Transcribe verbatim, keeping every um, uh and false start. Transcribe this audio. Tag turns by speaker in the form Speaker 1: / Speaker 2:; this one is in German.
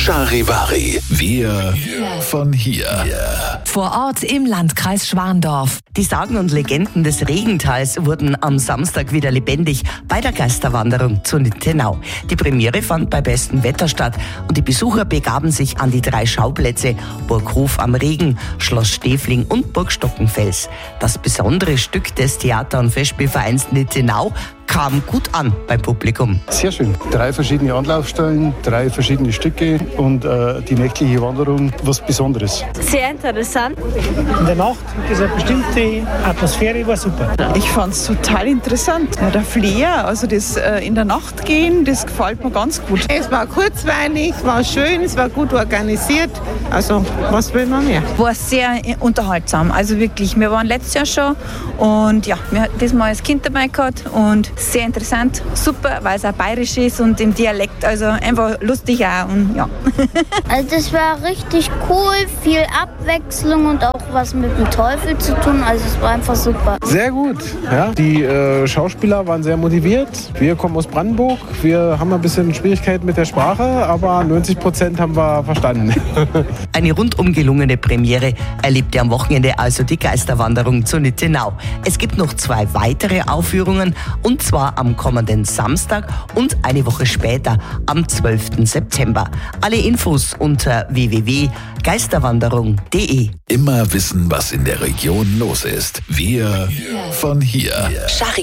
Speaker 1: Charivari. Wir von hier.
Speaker 2: Vor Ort im Landkreis Schwandorf.
Speaker 3: Die Sagen und Legenden des Regentals wurden am Samstag wieder lebendig bei der Geisterwanderung zu Nittenau. Die Premiere fand bei bestem Wetter statt und die Besucher begaben sich an die drei Schauplätze Burghof am Regen, Schloss Stefling und Burg Stockenfels. Das besondere Stück des Theater- und Festspielvereins Nittenau kam gut an beim Publikum.
Speaker 4: Sehr schön. Drei verschiedene Anlaufstellen, drei verschiedene Stücke und äh, die nächtliche Wanderung, was Besonderes.
Speaker 5: Sehr interessant.
Speaker 6: In der Nacht, diese bestimmte Atmosphäre war super.
Speaker 7: Ich fand es total interessant. Ja, der Flair, also das äh, in der Nacht gehen, das gefällt mir ganz gut.
Speaker 8: Es war kurzweilig, war schön, es war gut organisiert. Also, was will man mehr?
Speaker 9: War sehr unterhaltsam. Also wirklich, wir waren letztes Jahr schon und ja, wir hatten diesmal als Kind dabei gehabt und sehr interessant, super, weil es auch bayerisch ist und im Dialekt, also einfach lustig auch und ja.
Speaker 10: Also das war richtig cool, viel Abwechslung und auch was mit dem Teufel zu tun, also es war einfach super.
Speaker 11: Sehr gut, ja. Die äh, Schauspieler waren sehr motiviert. Wir kommen aus Brandenburg, wir haben ein bisschen Schwierigkeiten mit der Sprache, aber neunzig Prozent haben wir verstanden.
Speaker 3: Eine rundum gelungene Premiere erlebte am Wochenende also die Geisterwanderung zu Nittenau. Es gibt noch zwei weitere Aufführungen und zwar am kommenden Samstag und eine Woche später am zwölften September. Alle Infos unter w w w punkt geisterwanderung punkt d e.
Speaker 1: Immer wissen, was in der Region los ist. Wir von hier.